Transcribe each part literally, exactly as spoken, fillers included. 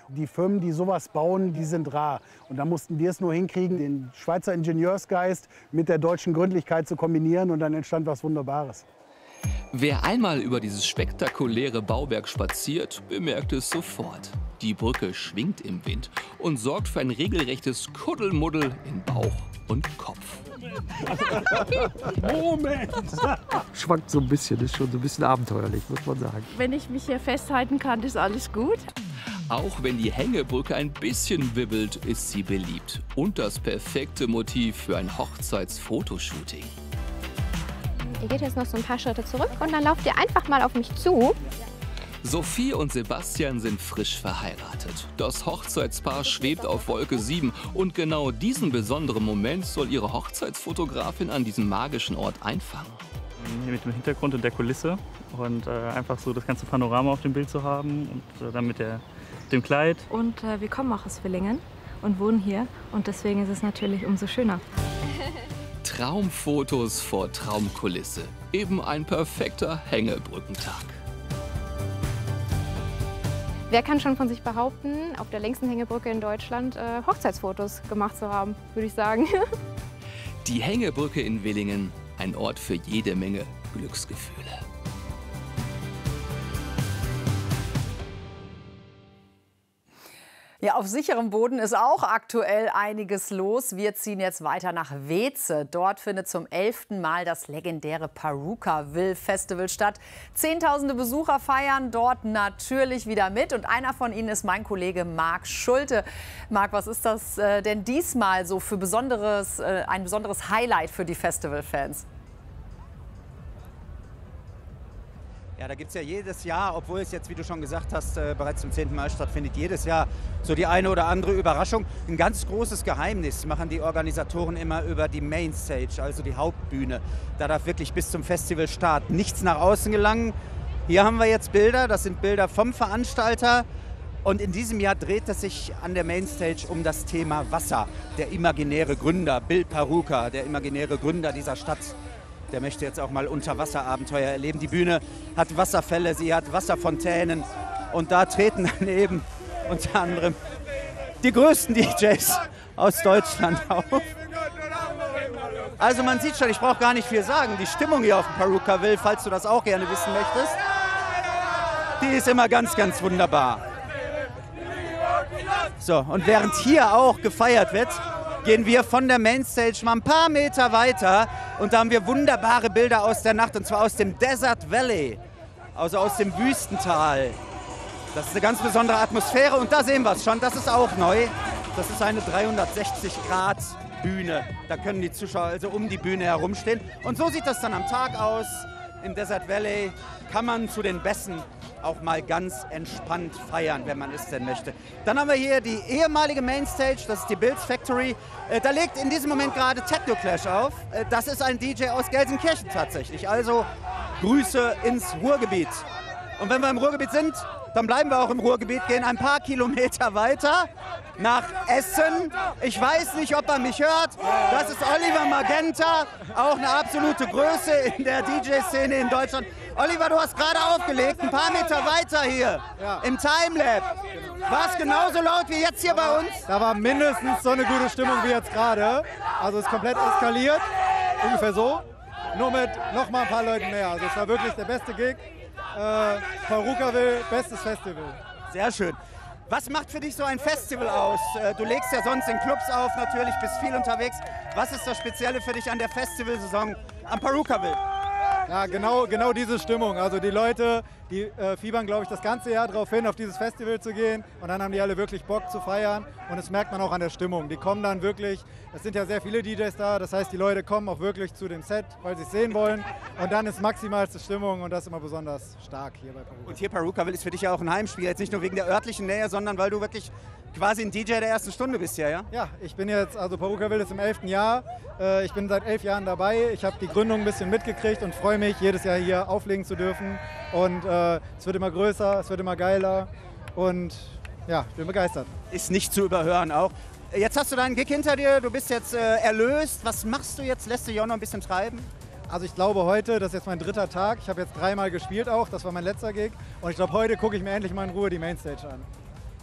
Die Firmen, die sowas bauen, die sind rar. Und da mussten wir es nur hinkriegen, den Schweizer Ingenieursgeist mit der deutschen Gründlichkeit zu kombinieren. Und dann entstand was Wunderbares. Wer einmal über dieses spektakuläre Bauwerk spaziert, bemerkt es sofort. Die Brücke schwingt im Wind und sorgt für ein regelrechtes Kuddelmuddel in Bauch und Kopf. Moment! Schwankt so ein bisschen, ist schon so ein bisschen abenteuerlich, muss man sagen. Wenn ich mich hier festhalten kann, ist alles gut. Auch wenn die Hängebrücke ein bisschen wibbelt, ist sie beliebt. Und das perfekte Motiv für ein Hochzeitsfotoshooting. Ihr geht jetzt noch so ein paar Schritte zurück und dann lauft ihr einfach mal auf mich zu. Sophie und Sebastian sind frisch verheiratet. Das Hochzeitspaar schwebt auf Wolke sieben und genau diesen besonderen Moment soll ihre Hochzeitsfotografin an diesem magischen Ort einfangen. Hier mit dem Hintergrund und der Kulisse und äh, einfach so das ganze Panorama auf dem Bild zu haben und äh, dann mit der, dem Kleid. Und äh, wir kommen auch aus Villingen und wohnen hier und deswegen ist es natürlich umso schöner. Traumfotos vor Traumkulisse. Eben ein perfekter Hängebrückentag. Wer kann schon von sich behaupten, auf der längsten Hängebrücke in Deutschland äh, Hochzeitsfotos gemacht zu haben, würde ich sagen. Die Hängebrücke in Villingen, ein Ort für jede Menge Glücksgefühle. Ja, auf sicherem Boden ist auch aktuell einiges los. Wir ziehen jetzt weiter nach Weeze. Dort findet zum elften Mal das legendäre Purukaville Festival statt. Zehntausende Besucher feiern dort natürlich wieder mit. Und einer von ihnen ist mein Kollege Marc Schulte. Marc, was ist das äh, denn diesmal so für besonderes, äh, ein besonderes Highlight für die Festivalfans? Ja, da gibt es ja jedes Jahr, obwohl es jetzt, wie du schon gesagt hast, äh, bereits zum zehnten Mal stattfindet, jedes Jahr so die eine oder andere Überraschung. Ein ganz großes Geheimnis machen die Organisatoren immer über die Mainstage, also die Hauptbühne. Da darf wirklich bis zum Festivalstart nichts nach außen gelangen. Hier haben wir jetzt Bilder, das sind Bilder vom Veranstalter. Und in diesem Jahr dreht es sich an der Mainstage um das Thema Wasser. Der imaginäre Gründer, Bill Paruka, der imaginäre Gründer dieser Stadt, der möchte jetzt auch mal Unterwasserabenteuer erleben. Die Bühne hat Wasserfälle, sie hat Wasserfontänen und da treten dann eben unter anderem die größten D Js aus Deutschland auf. Also man sieht schon, ich brauche gar nicht viel sagen. Die Stimmung hier auf dem Purukaville, falls du das auch gerne wissen möchtest, die ist immer ganz, ganz wunderbar. So, und während hier auch gefeiert wird, gehen wir von der Mainstage mal ein paar Meter weiter und da haben wir wunderbare Bilder aus der Nacht und zwar aus dem Desert Valley, also aus dem Wüstental. Das ist eine ganz besondere Atmosphäre und da sehen wir es schon, das ist auch neu. Das ist eine dreihundertsechzig Grad Bühne, da können die Zuschauer also um die Bühne herumstehen und so sieht das dann am Tag aus. Im Desert Valley kann man zu den Bässen auch mal ganz entspannt feiern, wenn man es denn möchte. Dann haben wir hier die ehemalige Mainstage, das ist die Bills Factory. Äh, da legt in diesem Moment gerade Techno Clash auf. Äh, das ist ein D J aus Gelsenkirchen tatsächlich. Also Grüße ins Ruhrgebiet. Und wenn wir im Ruhrgebiet sind, dann bleiben wir auch im Ruhrgebiet, gehen ein paar Kilometer weiter nach Essen. Ich weiß nicht, ob er mich hört. Das ist Oliver Magenta, auch eine absolute Größe in der D J-Szene in Deutschland. Oliver, du hast gerade aufgelegt, ein paar Meter weiter hier ja. im Timelab. War es genauso laut wie jetzt hier bei uns? Da war mindestens so eine gute Stimmung wie jetzt gerade. Also es ist komplett eskaliert, ungefähr so. Nur mit noch mal ein paar Leuten mehr. Also es war wirklich der beste Gig. Äh, Purukaville, bestes Festival. Sehr schön. Was macht für dich so ein Festival aus? Du legst ja sonst in Clubs auf, natürlich, bist viel unterwegs. Was ist das Spezielle für dich an der Festivalsaison am Purukaville? Ja, genau, genau diese Stimmung. Also die Leute, die äh, fiebern, glaube ich, das ganze Jahr darauf hin, auf dieses Festival zu gehen. Und dann haben die alle wirklich Bock zu feiern. Und das merkt man auch an der Stimmung. Die kommen dann wirklich, es sind ja sehr viele D Js da. Das heißt, die Leute kommen auch wirklich zu dem Set, weil sie es sehen wollen. Und dann ist maximalste Stimmung und das ist immer besonders stark hier bei Purukaville. Und hier Purukaville ist für dich ja auch ein Heimspiel. Jetzt nicht nur wegen der örtlichen Nähe, sondern weil du wirklich quasi ein D J der ersten Stunde bist hier, ja? Ja, ich bin jetzt, also Purukaville ist im elften Jahr. Ich bin seit elf Jahren dabei. Ich habe die Gründung ein bisschen mitgekriegt und freue mich, jedes Jahr hier auflegen zu dürfen. Und äh, es wird immer größer, es wird immer geiler. Und ja, ich bin begeistert. Ist nicht zu überhören auch. Jetzt hast du deinen Gig hinter dir, du bist jetzt äh, erlöst. Was machst du jetzt? Lässt du dich auch noch ein bisschen treiben? Also ich glaube heute, das ist jetzt mein dritter Tag. Ich habe jetzt dreimal gespielt auch, das war mein letzter Gig. Und ich glaube, heute gucke ich mir endlich mal in Ruhe die Mainstage an.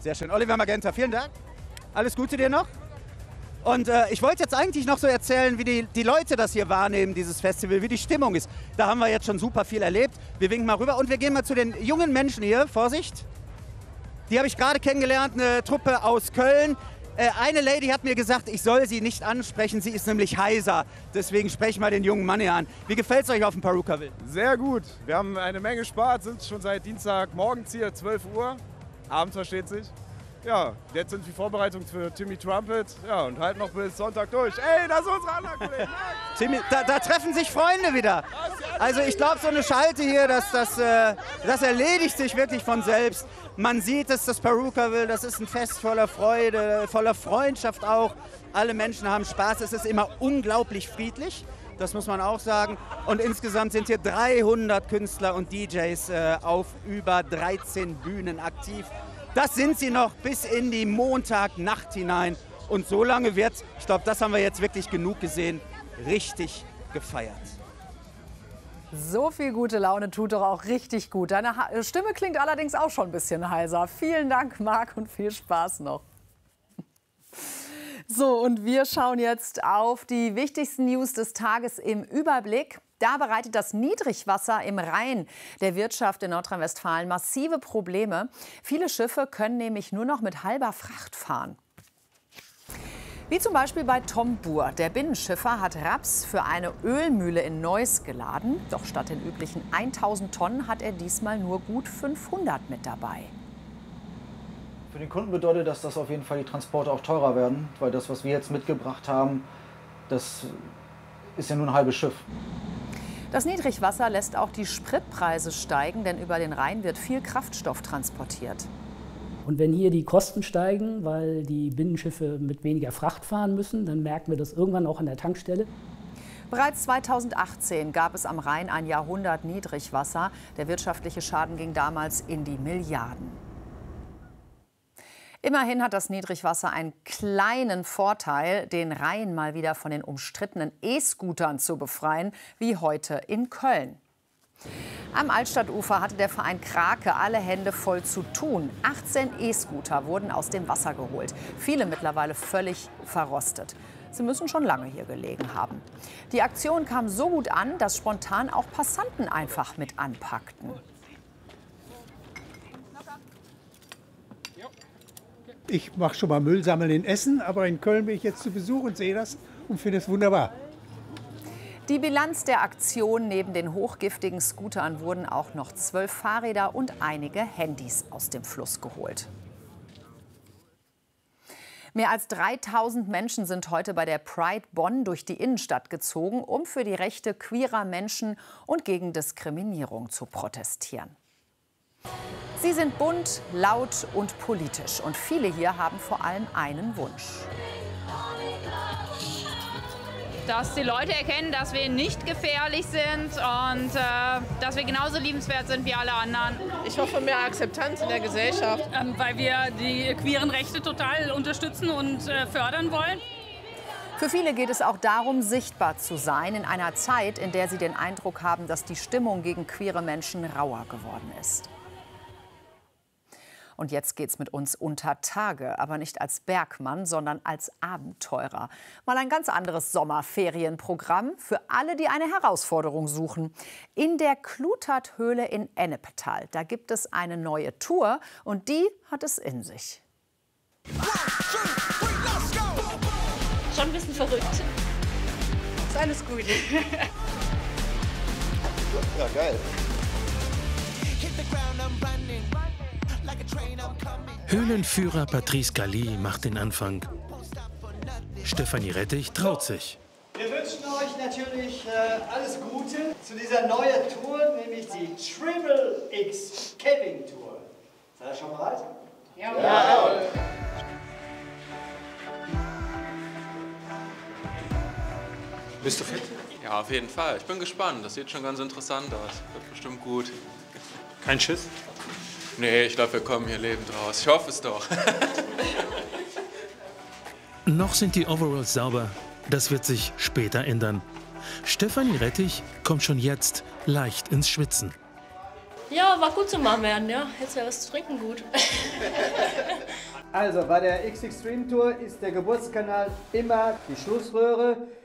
Sehr schön. Oliver Magenta, vielen Dank. Alles Gute dir noch. Und äh, ich wollte jetzt eigentlich noch so erzählen, wie die, die Leute das hier wahrnehmen, dieses Festival, wie die Stimmung ist. Da haben wir jetzt schon super viel erlebt. Wir winken mal rüber und wir gehen mal zu den jungen Menschen hier. Vorsicht. Die habe ich gerade kennengelernt, eine Truppe aus Köln. Äh, eine Lady hat mir gesagt, ich soll sie nicht ansprechen, sie ist nämlich heiser. Deswegen spreche ich mal den jungen Mann hier an. Wie gefällt es euch auf dem Parucaville? Sehr gut. Wir haben eine Menge Spaß, sind schon seit Dienstagmorgens hier, zwölf Uhr. Abends versteht sich. Ja, jetzt sind die Vorbereitungen für Timmy Trumpet. Ja, und halt noch bis Sonntag durch. Ey, das ist unsere anderen Kollegen. Timmy, da, da treffen sich Freunde wieder. Also ich glaube, so eine Schalte hier, das, das, äh, das erledigt sich wirklich von selbst. Man sieht es, das Parucaville, das ist ein Fest voller Freude, voller Freundschaft auch. Alle Menschen haben Spaß, es ist immer unglaublich friedlich. Das muss man auch sagen. Und insgesamt sind hier dreihundert Künstler und D Js äh, auf über dreizehn Bühnen aktiv. Das sind sie noch bis in die Montagnacht hinein. Und so lange wird, ich glaube, das haben wir jetzt wirklich genug gesehen, richtig gefeiert. So viel gute Laune tut doch auch richtig gut. Deine ha Stimme klingt allerdings auch schon ein bisschen heiser. Vielen Dank, Marc, und viel Spaß noch. So, und wir schauen jetzt auf die wichtigsten News des Tages im Überblick. Da bereitet das Niedrigwasser im Rhein der Wirtschaft in Nordrhein-Westfalen massive Probleme. Viele Schiffe können nämlich nur noch mit halber Fracht fahren. Wie zum Beispiel bei Tom Buhr. Der Binnenschiffer hat Raps für eine Ölmühle in Neuss geladen. Doch statt den üblichen tausend Tonnen hat er diesmal nur gut fünfhundert mit dabei. Für den Kunden bedeutet das, dass auf jeden Fall die Transporte auch teurer werden. Weil das, was wir jetzt mitgebracht haben, das ist ja nur ein halbes Schiff. Das Niedrigwasser lässt auch die Spritpreise steigen, denn über den Rhein wird viel Kraftstoff transportiert. Und wenn hier die Kosten steigen, weil die Binnenschiffe mit weniger Fracht fahren müssen, dann merken wir das irgendwann auch an der Tankstelle. Bereits zweitausendachtzehn gab es am Rhein ein Jahrhundert Niedrigwasser. Der wirtschaftliche Schaden ging damals in die Milliarden. Immerhin hat das Niedrigwasser einen kleinen Vorteil, den Rhein mal wieder von den umstrittenen E-Scootern zu befreien, wie heute in Köln. Am Altstadtufer hatte der Verein Krake alle Hände voll zu tun. achtzehn E-Scooter wurden aus dem Wasser geholt, viele mittlerweile völlig verrostet. Sie müssen schon lange hier gelegen haben. Die Aktion kam so gut an, dass spontan auch Passanten einfach mit anpackten. Ich mache schon mal Müll sammeln in Essen, aber in Köln bin ich jetzt zu Besuch und sehe das und finde es wunderbar. Die Bilanz der Aktion: Neben den hochgiftigen Scootern wurden auch noch zwölf Fahrräder und einige Handys aus dem Fluss geholt. Mehr als dreitausend Menschen sind heute bei der Pride Bonn durch die Innenstadt gezogen, um für die Rechte queerer Menschen und gegen Diskriminierung zu protestieren. Sie sind bunt, laut und politisch. Und viele hier haben vor allem einen Wunsch. Dass die Leute erkennen, dass wir nicht gefährlich sind und äh, dass wir genauso liebenswert sind wie alle anderen. Ich hoffe, mehr Akzeptanz in der Gesellschaft. Ähm, weil wir die queeren Rechte total unterstützen und äh, fördern wollen. Für viele geht es auch darum, sichtbar zu sein in einer Zeit, in der sie den Eindruck haben, dass die Stimmung gegen queere Menschen rauer geworden ist. Und jetzt geht's mit uns unter Tage, aber nicht als Bergmann, sondern als Abenteurer. Mal ein ganz anderes Sommerferienprogramm für alle, die eine Herausforderung suchen. In der Kluterthöhle in Ennepetal, da gibt es eine neue Tour und die hat es in sich. Schon ein bisschen verrückt. Ist alles gut. Ja, geil. Höhlenführer Patrice Galli macht den Anfang. Stefanie Rettich traut sich. Wir wünschen euch natürlich äh, alles Gute zu dieser neuen Tour, nämlich die Triple X Caving Tour. Seid ihr schon bereit? Ja. ja. Bist du fit? Ja, auf jeden Fall. Ich bin gespannt. Das sieht schon ganz interessant aus. Wird bestimmt gut. Kein Schiss? Nee, ich glaube, wir kommen hier lebend raus. Ich hoffe es doch. Noch sind die Overalls sauber. Das wird sich später ändern. Stefanie Rettich kommt schon jetzt leicht ins Schwitzen. Ja, war gut zum Warmwerden, ja. Jetzt wäre was zu trinken gut. Also bei der X-Extreme Tour ist der Geburtskanal immer die Schlussröhre.